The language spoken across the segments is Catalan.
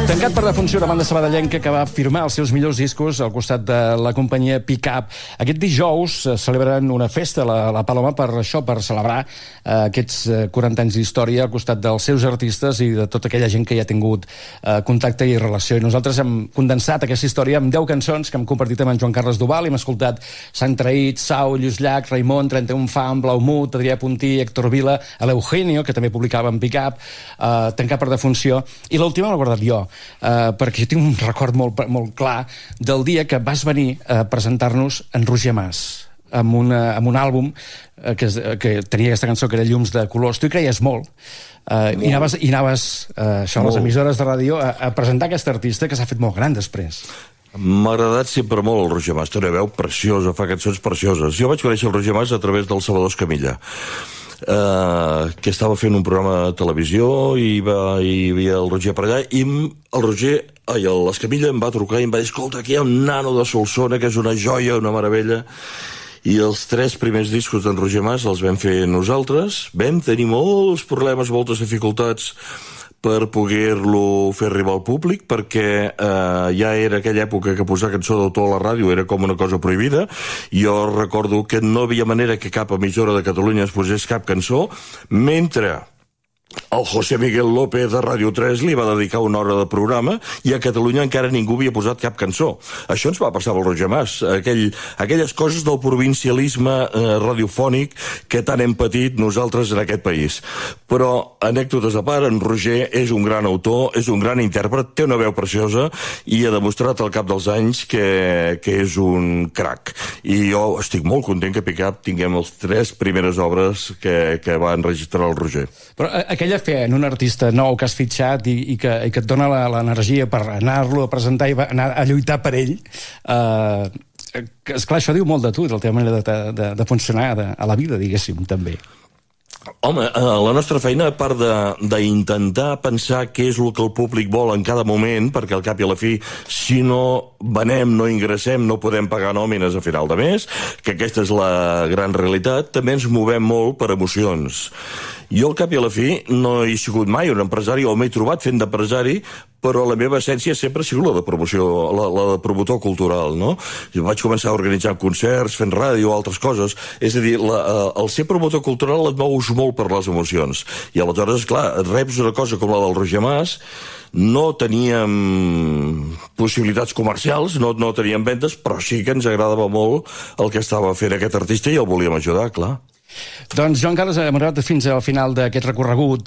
Tancat per defunció, una banda sabadellenca que va firmar els seus millors discos al costat de la companyia Pick-Up. Aquest dijous celebraran una festa a la Paloma per celebrar aquests 40 anys d'història al costat dels seus artistes i de tota aquella gent que hi ha tingut contacte i relació. I nosaltres hem condensat aquesta història amb 10 cançons que hem compartit amb en Joan Carles Duval. Hem escoltat Sant Traït, Sau, Lluís Llach, Raimon, 31 Fam, Blaumut, Adrià Puntí, Héctor Vila, l'Eugenio, que també publicava en Pick-Up, Tancat per defunció, i l'última l'he guardat jo, perquè jo tinc un record molt clar del dia que vas venir a presentar-nos en Roger Mas amb un àlbum que tenia aquesta cançó que era Llums de colors. Tu hi creies molt i anaves a les emissores de ràdio a presentar aquest artista que s'ha fet molt gran després. M'ha agradat sempre molt el Roger Mas, té una veu preciosa, fa cançons precioses. Jo vaig conèixer el Roger Mas a través del Salvador Escamilla, que estava fent un programa de televisió i hi havia el Roger per allà, i el Roger, l'Escamilla em va trucar i em va dir: escolta, aquí hi ha un nano de Solsona que és una joia, una meravella. I els 3 primers discos d'en Roger Mas els vam fer nosaltres. Vam tenir molts problemes, moltes dificultats per poder-lo fer arribar al públic, perquè ja era aquella època que posar cançó d'autor a la ràdio era com una cosa prohibida. Jo recordo que no havia manera que cap emissora de Catalunya es posés cap cançó, mentre el José Miguel López de Ràdio 3 li va dedicar una hora de programa i a Catalunya encara ningú havia posat cap cançó. Això ens va passar amb el Roger Mas, aquelles coses del provincialisme radiofònic que tant hem patit nosaltres en aquest país. Però, anècdotes a part, en Roger és un gran autor, és un gran intèrpret, té una veu preciosa i ha demostrat al cap dels anys que és un crac. I jo estic molt content que Pick-Up tinguem les 3 primeres obres que va enregistrar el Roger. Però aquella fe en un artista nou que has fitxat i que et dona l'energia per anar-lo a presentar i anar a lluitar per ell, esclar, això diu molt de tu, de la teva manera de funcionar a la vida, diguéssim, també. Home, la nostra feina, a part d'intentar pensar què és el que el públic vol en cada moment, perquè al cap i a la fi, si no venem, no ingressem, no podem pagar nòmines a final de mes, que aquesta és la gran realitat, també ens movem molt per emocions. Jo, al cap i a la fi, no he sigut mai un empresari, o m'he trobat fent d'empresari, però la meva essència sempre ha sigut la de promoció, la de promotor cultural, no? Jo vaig començar a organitzar concerts, fent ràdio, altres coses. És a dir, el ser promotor cultural et mous molt per les emocions. I aleshores, clar, reps una cosa com la del Roger Mas, no teníem possibilitats comercials, no teníem vendes, però sí que ens agradava molt el que estava fent aquest artista i el volíem ajudar, clar. Doncs, Joan Carles, hem arribat fins al final d'aquest recorregut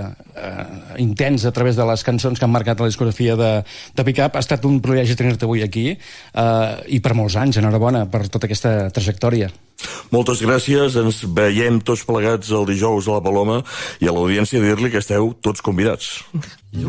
intens a través de les cançons que han marcat la discografia de Pick-Up. Ha estat un privilegi tenir-te avui aquí i per molts anys. Enhorabona per tota aquesta trajectòria. Moltes gràcies, ens veiem tots plegats el dijous a la Paloma i a l'audiència dir-li que esteu tots convidats.